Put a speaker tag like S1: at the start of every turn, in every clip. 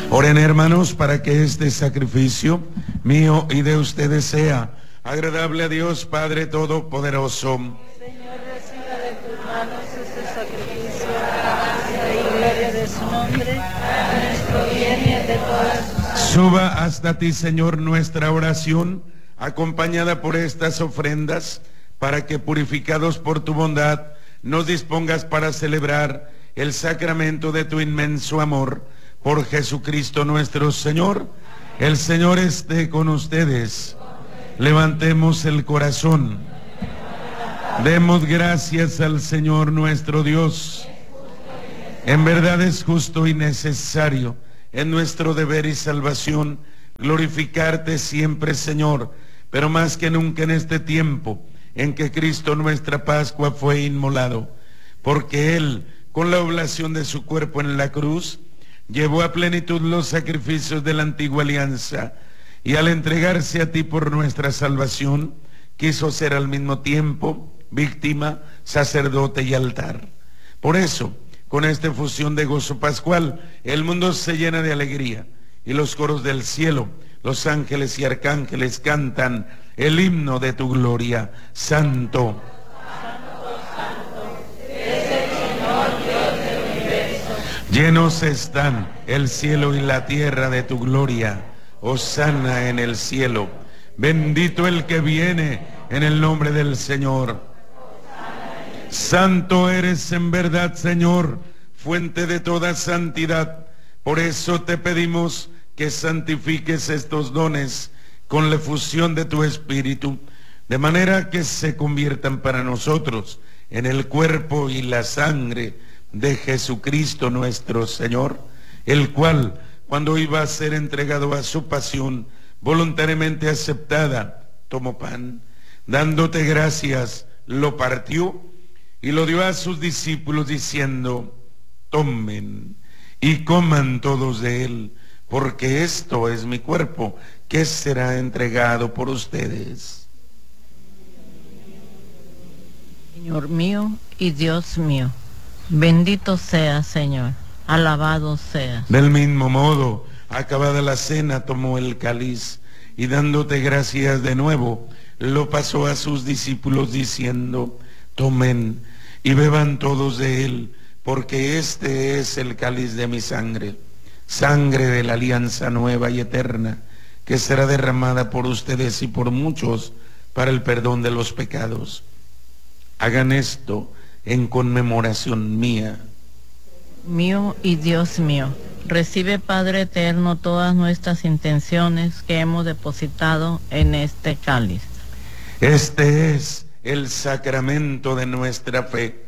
S1: Oren, hermanos, para que este sacrificio mío y de ustedes sea agradable a Dios Padre Todopoderoso.
S2: Señor, reciba de tus manos este sacrificio, alabanza y gloria de su nombre, a nuestro bien y el de todas sus.
S1: Suba hasta ti, Señor, nuestra oración, acompañada por estas ofrendas, para que, purificados por tu bondad, nos dispongas para celebrar el sacramento de tu inmenso amor. Por Jesucristo nuestro Señor. El Señor esté con ustedes. Levantemos el corazón. Demos gracias al Señor nuestro Dios. En verdad es justo y necesario, en nuestro deber y salvación, glorificarte siempre, Señor, pero más que nunca en este tiempo en que Cristo nuestra Pascua fue inmolado, porque Él, con la oblación de su cuerpo en la cruz, llevó a plenitud los sacrificios de la antigua alianza, y al entregarse a ti por nuestra salvación, quiso ser al mismo tiempo víctima, sacerdote y altar. Por eso, con esta efusión de gozo pascual, el mundo se llena de alegría, y los coros del cielo, los ángeles y arcángeles cantan el himno de tu gloria. Santo, llenos están el cielo y la tierra de tu gloria. Hosana en el cielo. Bendito el que viene en el nombre del Señor. Santo eres en verdad, Señor, fuente de toda santidad. Por eso te pedimos que santifiques estos dones con la efusión de tu Espíritu, de manera que se conviertan para nosotros en el cuerpo y la sangre de Jesucristo nuestro Señor, el cual, cuando iba a ser entregado a su pasión voluntariamente aceptada, tomó pan, dándote gracias, lo partió y lo dio a sus discípulos diciendo: tomen y coman todos de él, porque esto es mi cuerpo, que será entregado por ustedes.
S2: Señor mío y Dios mío, bendito seas, Señor, alabado seas.
S1: Del mismo modo, acabada la cena, tomó el cáliz y dándote gracias de nuevo, lo pasó a sus discípulos diciendo: tomen y beban todos de él, porque este es el cáliz de mi sangre, sangre de la alianza nueva y eterna, que será derramada por ustedes y por muchos para el perdón de los pecados. Hagan esto en conmemoración mía.
S2: Mío y Dios mío, recibe, Padre eterno, todas nuestras intenciones que hemos depositado en este cáliz.
S1: Este es el sacramento de nuestra fe.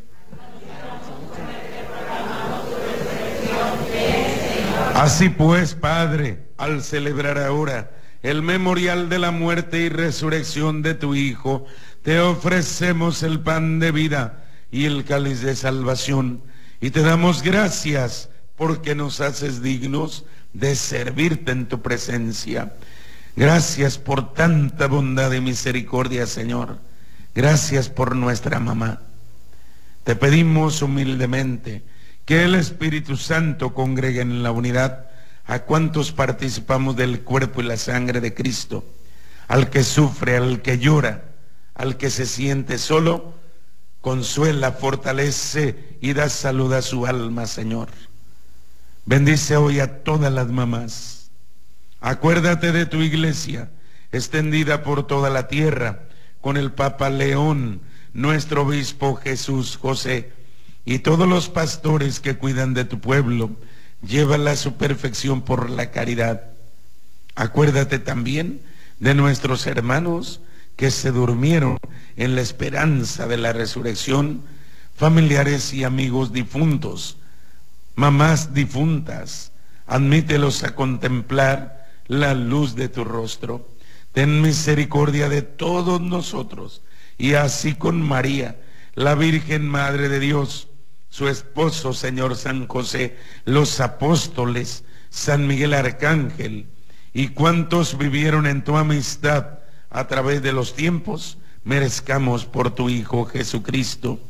S1: Así pues, Padre, al celebrar ahora el memorial de la muerte y resurrección de tu Hijo, te ofrecemos el pan de vida y el cáliz de salvación, y te damos gracias porque nos haces dignos de servirte en tu presencia. Gracias por tanta bondad y misericordia, Señor. Gracias por nuestra mamá. Te pedimos humildemente que el Espíritu Santo congregue en la unidad a cuantos participamos del cuerpo y la sangre de Cristo, al que sufre, al que llora, al que se siente solo, consuela, fortalece y da salud a su alma, Señor. Bendice hoy a todas las mamás. Acuérdate de tu iglesia, extendida por toda la tierra, con el Papa León, nuestro obispo Jesús José, y todos los pastores que cuidan de tu pueblo. Llévala a su perfección por la caridad. Acuérdate también de nuestros hermanos que se durmieron en la esperanza de la resurrección, familiares y amigos difuntos, mamás difuntas, admítelos a contemplar la luz de tu rostro. Ten misericordia de todos nosotros, y así con María, la Virgen Madre de Dios, su esposo, Señor San José, los apóstoles, San Miguel Arcángel, y cuantos vivieron en tu amistad a través de los tiempos, merezcamos por tu Hijo Jesucristo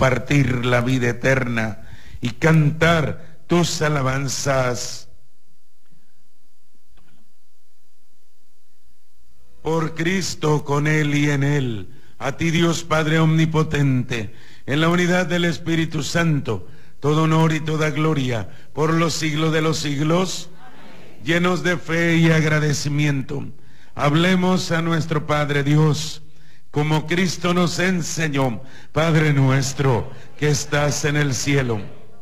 S1: compartir la vida eterna y cantar tus alabanzas por Cristo, con Él y en Él, a ti Dios Padre omnipotente, en la unidad del Espíritu Santo, todo honor y toda gloria, por los siglos de los siglos. Amén. Llenos de fe y agradecimiento, hablemos a nuestro Padre Dios, como Cristo nos enseñó. Padre nuestro, que estás en el cielo,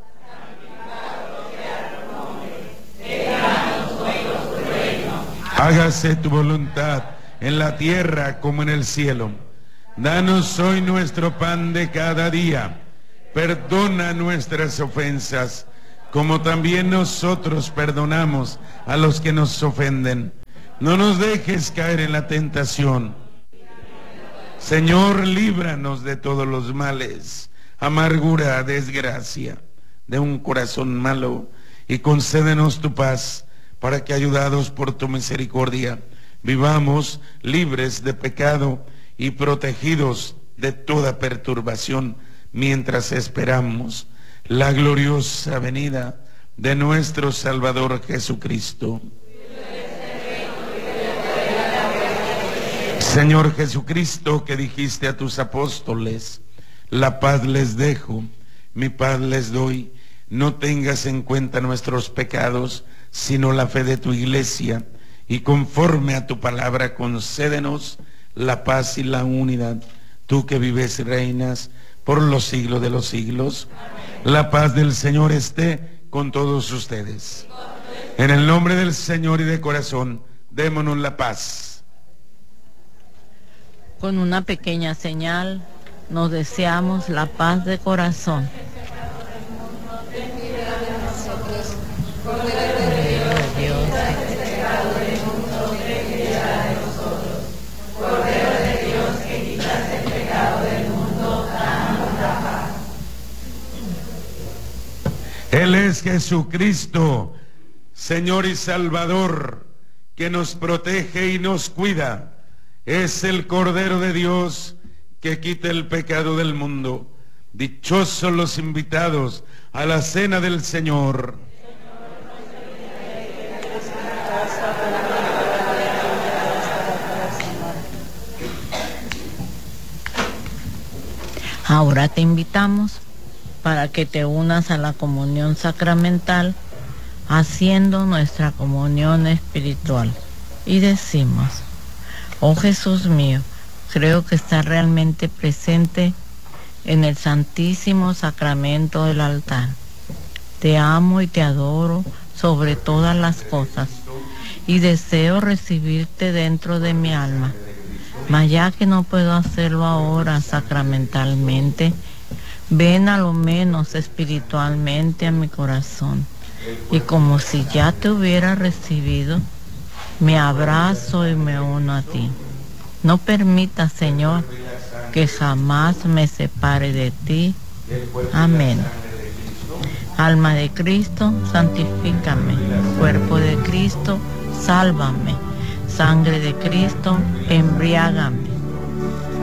S1: hágase tu voluntad en la tierra como en el cielo. Danos hoy nuestro pan de cada día. Perdona nuestras ofensas, como también nosotros perdonamos a los que nos ofenden. No nos dejes caer en la tentación. Señor, líbranos de todos los males, amargura, desgracia, de un corazón malo, y concédenos tu paz, para que, ayudados por tu misericordia, vivamos libres de pecado y protegidos de toda perturbación, mientras esperamos la gloriosa venida de nuestro Salvador Jesucristo. Señor Jesucristo, que dijiste a tus apóstoles: la paz les dejo, mi paz les doy. No tengas en cuenta nuestros pecados, sino la fe de tu iglesia, y conforme a tu palabra concédenos la paz y la unidad, tú que vives y reinas por los siglos de los siglos. Amén. La paz del Señor esté con todos ustedes. En el nombre del Señor y de corazón, démonos la paz.
S2: Con una pequeña señal nos deseamos la paz de corazón.
S1: Él es Jesucristo, Señor y Salvador, que nos protege y nos cuida. Es el Cordero de Dios que quita el pecado del mundo. Dichosos los invitados a la cena del Señor.
S2: Ahora te invitamos para que te unas a la comunión sacramental, haciendo nuestra comunión espiritual. Y decimos: oh Jesús mío, creo que estás realmente presente en el Santísimo Sacramento del altar. Te amo y te adoro sobre todas las cosas, y deseo recibirte dentro de mi alma. Mas ya que no puedo hacerlo ahora sacramentalmente, ven a lo menos espiritualmente a mi corazón, y como si ya te hubiera recibido, me abrazo y me uno a ti. No permitas, Señor, que jamás me separe de ti. Amén. Alma de Cristo, santifícame. Cuerpo de Cristo, sálvame. Sangre de Cristo, embriágame.